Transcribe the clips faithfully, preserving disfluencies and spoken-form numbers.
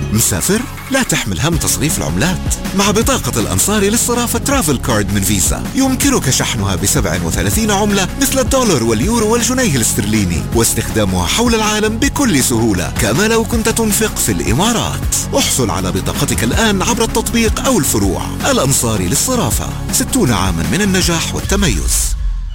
مسافر؟ لا تحمل هم تصريف العملات. مع بطاقة الأنصاري للصرافة ترافل كارد من فيزا يمكنك شحنها بسبع وثلاثين عملة مثل الدولار واليورو والجنيه الاسترليني واستخدامها حول العالم بكل سهولة كما لو كنت تنفق في الإمارات. احصل على بطاقتك الآن عبر التطبيق أو الفروع. الأنصاري للصرافة، ستون عاما من النجاح والتميز.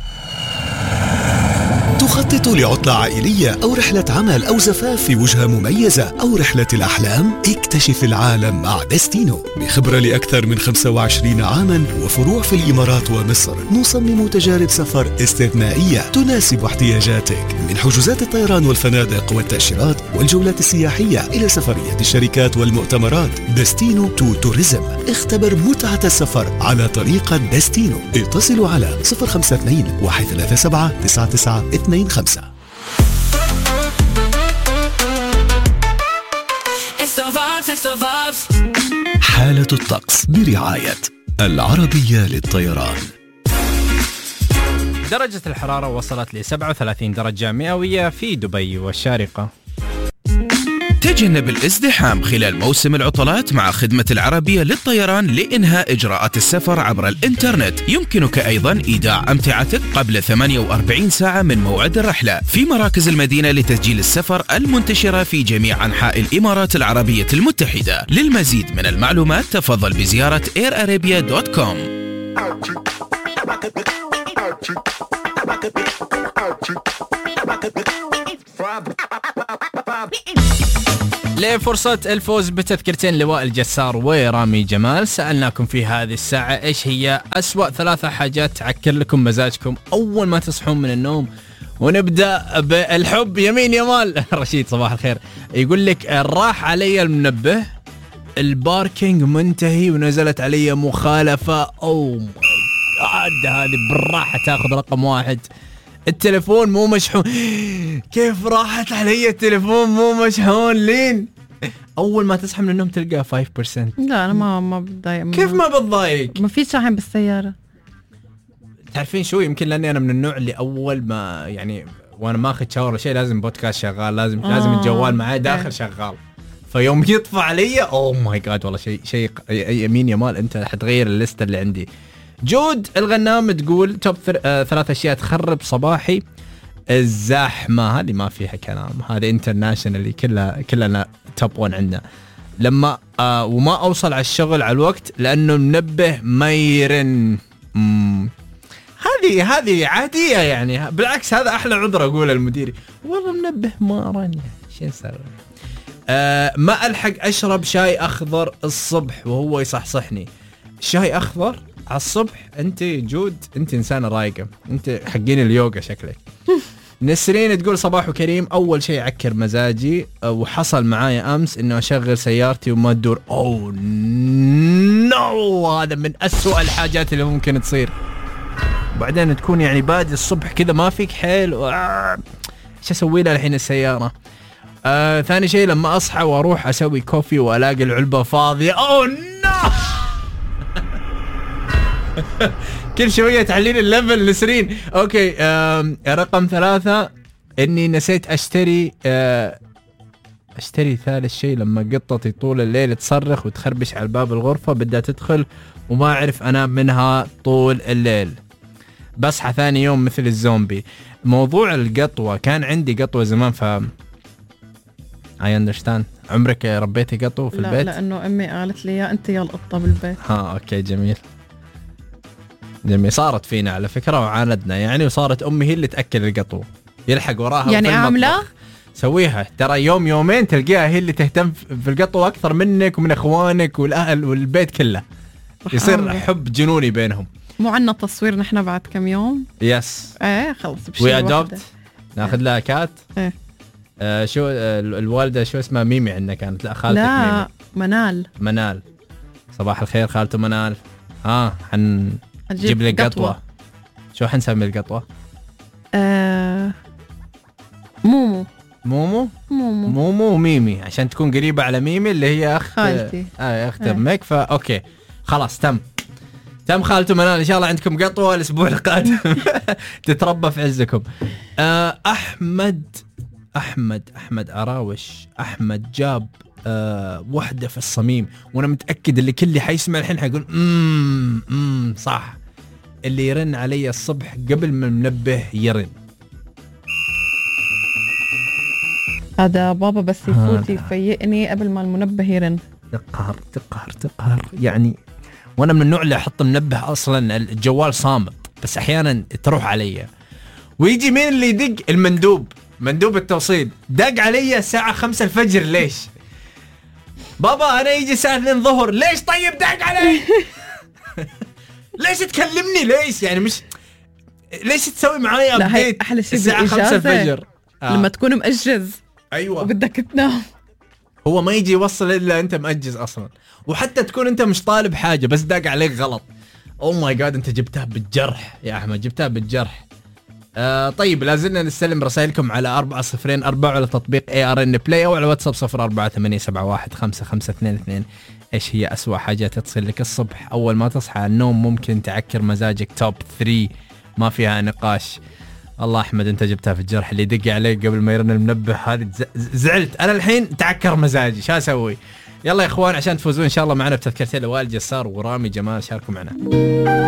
تخطط لعطلة عائلية أو رحلة عمل أو زفاف في وجهة مميزة أو رحلة الأحلام؟ اكتشف العالم مع دستينو. بخبرة لأكثر من خمسة وعشرين عاما وفروع في الإمارات ومصر، نصمم تجارب سفر استثنائية تناسب احتياجاتك، من حجوزات الطيران والفنادق والتأشيرات والجولات السياحية إلى سفرية الشركات والمؤتمرات. دستينو تو توريزم. اختبر متعة السفر على طريقة دستينو. اتصلوا على صفر خمسة اثنين واحد ثلاثة سبعة تسعة تسعة اثنين خمسة. حالة الطقس برعاية العربية للطيران. درجة الحرارة وصلت ل سبعة وثلاثين درجة مئوية في دبي والشارقة. تجنب الازدحام خلال موسم العطلات مع خدمة العربية للطيران لإنهاء إجراءات السفر عبر الإنترنت. يمكنك أيضا إيداع أمتعتك قبل ثمانية وأربعين ساعة من موعد الرحلة في مراكز المدينة لتسجيل السفر المنتشرة في جميع أنحاء الإمارات العربية المتحدة. للمزيد من المعلومات تفضل بزيارة اير ارابيا دوت كوم. لفرصة الفوز بتذكرتين لواء الجسار ورامي جمال، سألناكم في هذه الساعة إيش هي أسوأ ثلاثة حاجات تعكر لكم مزاجكم أول ما تصحون من النوم. ونبدأ بالحب. يمين يمال رشيد صباح الخير يقول لك راح علي المنبه، الباركينج منتهي ونزلت علي مخالفة، أو عاد هذه بالراحة تأخذ رقم واحد. التليفون مو مشحون، كيف راحت علي التليفون مو مشحون لين اول ما تصحى من النوم تلقى خمسة بالمئة. لا انا ما ما بتضايق. كيف ما بتضايق؟ ما في شاحن بالسياره. تعرفين شو، يمكن لاني انا من النوع اللي اول ما يعني وانا ماخذ شاور ولا شيء لازم بودكاست شغال، لازم آه. لازم الجوال معي داخل شغال، فيوم يطفى علي اوه ماي جاد والله شيء شيء. يمين يمال انت حتغير الليسته اللي عندي. جود الغنام تقول توب ثلاث اشياء تخرب صباحي. الزحمه هذه ما فيها كلام، هذه انترناشونالي كلها كلنا توب واحد عندنا. لما آه وما اوصل على الشغل على الوقت لانه منبه ما يرن. هذه هذه عاديه يعني، بالعكس هذا احلى عذر اقول للمدير والله منبه ما رن، شو نسوي؟ آه ما الحق اشرب شاي اخضر الصبح وهو يصحصحني. شاي اخضر على الصبح؟ انت جود انت انسانه رايقه، انت حقين اليوغا شكلك. نسرين تقول صباح كريم، اول شيء عكر مزاجي وحصل معايا امس انه اشغل سيارتي وما تدور. اوه نو، هذا من اسوأ الحاجات اللي ممكن تصير. بعدين تكون يعني بادي الصبح كذا ما فيك حيل، ايش اسوي لها الحين السياره؟ آه ثاني شيء لما اصحى واروح اسوي كوفي والاقي العلبه فاضيه. اوه نو كل شوية تعليل الليفل نسرين. اوكي رقم ثلاثة اني نسيت اشتري آه اشتري ثالث شيء لما قطتي طول الليل تصرخ وتخربش على باب الغرفة، بدها تدخل وما اعرف انام منها طول الليل، بصحى ثاني يوم مثل الزومبي. موضوع القطوة كان عندي قطوة زمان ف اي اندرستاند. عمرك ربيتي قطو في لا البيت؟ لا لانه امي قالت لي يا انت يا القطة بالبيت. ها اوكي جميل جميل. صارت فينا على فكرة وعاندنا يعني، وصارت أمي هي اللي تأكل القطو، يلحق وراها يعني عاملة سويها ترى يوم يومين تلقيها هي اللي تهتم في القطو أكثر منك ومن إخوانك والأهل والبيت كله، يصير حب جنوني بينهم. مو عنا تصوير نحن بعد كم يوم؟ يس ايه خلص وي ادوبت ناخذ لها كات. ايه آه شو آه الوالدة شو اسمها؟ ميمي عندنا كانت. لا خالتك لا ميمي. منال. منال صباح الخير خالته منال. ها حن جيب لي قطوة. شو حنسمي القطوة؟ آه... مومو. مومو مومو مومو وميمي عشان تكون قريبة على ميمي اللي هي أخت خالتي. آه أخت أمك. فا أوكي خلاص تم تم خالته منال. إن شاء الله عندكم قطوة الأسبوع القادم تتربى في عزكم. آه أحمد أحمد أحمد أراوش أحمد جاب أه وحده في الصميم، وانا متاكد اللي كل حيسمع الحين حيقول امم امم صح، اللي يرن علي الصبح قبل ما المنبه يرن. هذا بابا بس يفوت يفيقني قبل ما المنبه يرن. تقهر تقهر تقهر يعني. وانا من النوع اللي احط منبه اصلا الجوال صامت، بس احيانا تروح علي. ويجي مين اللي يدق؟ المندوب، مندوب التوصيل دق علي الساعة خمسة الفجر. ليش بابا انا يجي الساعة اثنين ظهر؟ ليش طيب دق علي؟ ليش تكلمني؟ ليش يعني مش ليش تسوي معايا ابديت احلى شيء الساعة خمسة الفجر آه. لما تكون مأجز ايوه وبدك تنام، هو ما يجي يوصل الا انت مأجز اصلا، وحتى تكون انت مش طالب حاجة بس داق عليك غلط. او ماي جاد انت جبتها بالجرح يا احمد، جبتها بالجرح. آه طيب لازلنا نستلم رسائلكم على أربعة صفرين أربعة على تطبيق اي ار ان بلاي او على واتساب صفر أربعة ثمانية سبعة واحد خمسة خمسة اثنين اثنين. ايش هي اسوأ حاجة تصير لك الصبح اول ما تصحى على النوم ممكن تعكر مزاجك؟ توب ثلاثة ما فيها نقاش. الله احمد انت جبتها في الجرح. اللي دق عليك قبل ما يرن المنبه هذه زعلت انا الحين، تعكر مزاجي، شو اسوي؟ يلا يا اخوان عشان تفوزون ان شاء الله معنا بتذكرتين لوائل جسار ورامي جمال، شاركوا معنا.